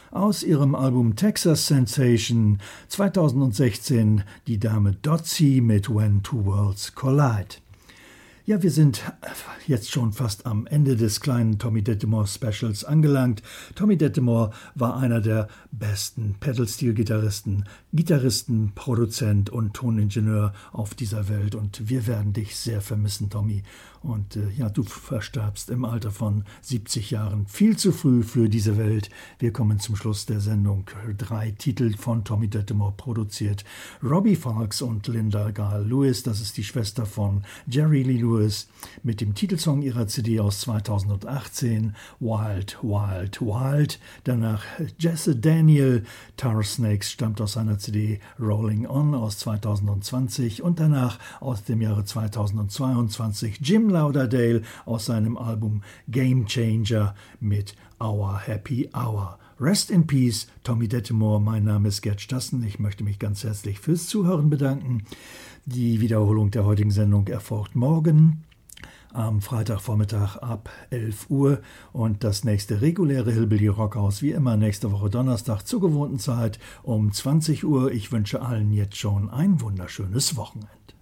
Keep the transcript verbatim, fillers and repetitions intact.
Aus ihrem Album Texas Sensation zweitausendsechzehn die Dame Dotsy mit When Two Worlds Collide. Ja, wir sind jetzt schon fast am Ende des kleinen Tommy Dettemore Specials angelangt. Tommy Dettemore war einer der besten Pedal-Steel-Gitarristen, Gitarristen, Produzent und Toningenieur auf dieser Welt. Und wir werden dich sehr vermissen, Tommy. Und äh, ja, du verstarbst im Alter von siebzig Jahren viel zu früh für diese Welt. Wir kommen zum Schluss der Sendung. Drei Titel von Tommy Dettemore produziert. Robbie Falks und Linda Gale Lewis, das ist die Schwester von Jerry Lee Lewis, mit dem Titelsong ihrer C D aus zweitausendachtzehn, Wild, Wild, Wild. Danach Jesse Daniel, Tar Snakes, stammt aus seiner C D Rolling On aus zweitausendzwanzig und danach aus dem Jahre zweitausendzweiundzwanzig Jim Lauderdale aus seinem Album Game Changer mit Our Happy Hour. Rest in Peace, Tommy Dettemore. Mein Name ist Gerd Stassen. Ich möchte mich ganz herzlich fürs Zuhören bedanken. Die Wiederholung der heutigen Sendung erfolgt morgen am Freitagvormittag ab elf Uhr und das nächste reguläre Hillbilly Rockhaus wie immer nächste Woche Donnerstag zur gewohnten Zeit um zwanzig Uhr. Ich wünsche allen jetzt schon ein wunderschönes Wochenende.